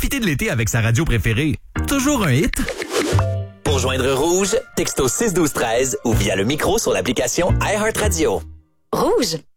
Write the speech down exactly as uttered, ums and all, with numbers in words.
Profitez de l'été avec sa radio préférée. Toujours un hit? Pour joindre Rouge, texto six douze treize ou via le micro sur l'application iHeartRadio. Rouge.